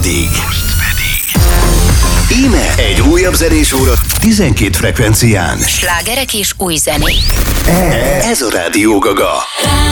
pedig. Íme egy újabb zenés óra 12 frekvencián. Slágerek és új zenék. Ez a Rádió Gaga.